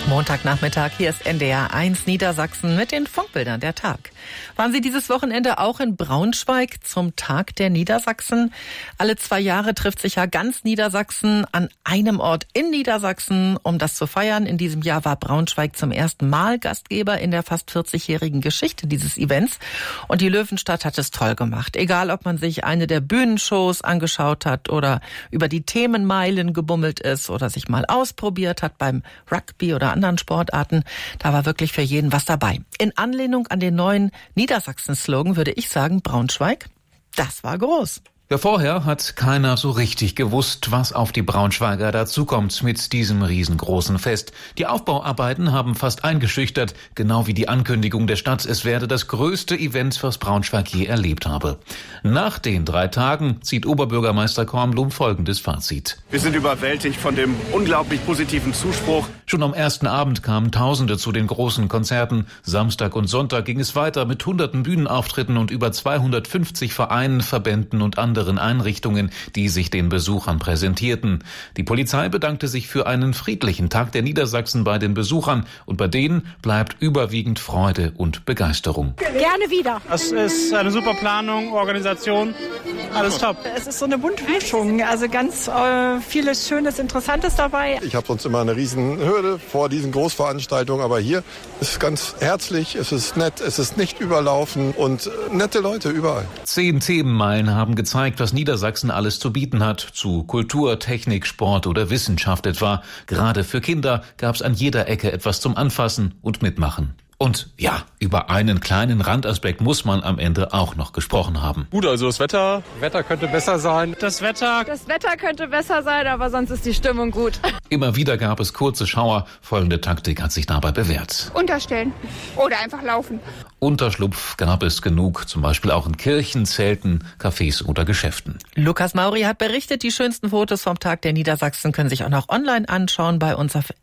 Montagnachmittag, hier ist NDR 1 Niedersachsen mit den Funkbildern der Tag. Waren Sie dieses Wochenende auch in Braunschweig zum Tag der Niedersachsen? Alle 2 Jahre trifft sich ja ganz Niedersachsen an einem Ort in Niedersachsen, um das zu feiern. In diesem Jahr war Braunschweig zum ersten Mal Gastgeber in der fast 40-jährigen Geschichte dieses Events. Und die Löwenstadt hat es toll gemacht. Egal, ob man sich eine der Bühnenshows angeschaut hat oder über die Themenmeilen gebummelt ist oder sich mal ausprobiert hat beim Rugby oder anderen Sportarten. Da war wirklich für jeden was dabei. In Anlehnung an den neuen Niedersachsen-Slogan würde ich sagen, Braunschweig, das war groß. Ja, vorher hat keiner so richtig gewusst, was auf die Braunschweiger dazukommt mit diesem riesengroßen Fest. Die Aufbauarbeiten haben fast eingeschüchtert, genau wie die Ankündigung der Stadt, es werde das größte Event, was Braunschweig je erlebt habe. Nach den 3 Tagen zieht Oberbürgermeister Kornblum folgendes Fazit. Wir sind überwältigt von dem unglaublich positiven Zuspruch. Schon am ersten Abend kamen Tausende zu den großen Konzerten. Samstag und Sonntag ging es weiter mit hunderten Bühnenauftritten und über 250 Vereinen, Verbänden und anderen Einrichtungen, die sich den Besuchern präsentierten. Die Polizei bedankte sich für einen friedlichen Tag der Niedersachsen bei den Besuchern und bei denen bleibt überwiegend Freude und Begeisterung. Gerne wieder. Es ist eine super Planung, Organisation, alles top. Es ist so eine bunte Mischung, also ganz vieles Schönes, Interessantes dabei. Ich habe sonst immer eine riesen Hürde vor diesen Großveranstaltungen, aber hier ist es ganz herzlich, es ist nett, es ist nicht überlaufen und nette Leute überall. 10 Themenmeilen haben gezeigt, was Niedersachsen alles zu bieten hat, zu Kultur, Technik, Sport oder Wissenschaft etwa. Gerade für Kinder gab es an jeder Ecke etwas zum Anfassen und Mitmachen. Und ja, über einen kleinen Randaspekt muss man am Ende auch noch gesprochen haben. Gut, also das Wetter könnte besser sein. Das Wetter könnte besser sein, aber sonst ist die Stimmung gut. Immer wieder gab es kurze Schauer. Folgende Taktik hat sich dabei bewährt. Unterstellen oder einfach laufen. Unterschlupf gab es genug, zum Beispiel auch in Kirchen, Zelten, Cafés oder Geschäften. Lukas Mauri hat berichtet, die schönsten Fotos vom Tag der Niedersachsen können sich auch noch online anschauen bei uns auf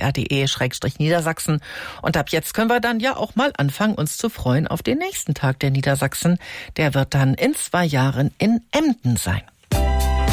ndr.de/Niedersachsen. Und ab jetzt können wir dann ja auch mal anfangen, uns zu freuen auf den nächsten Tag der Niedersachsen. Der wird dann in 2 Jahren in Emden sein.